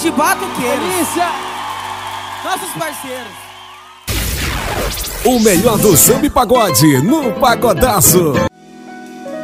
de batuqueiros. Delícia! Nossos parceiros. O melhor do samba e pagode no Pagodaço.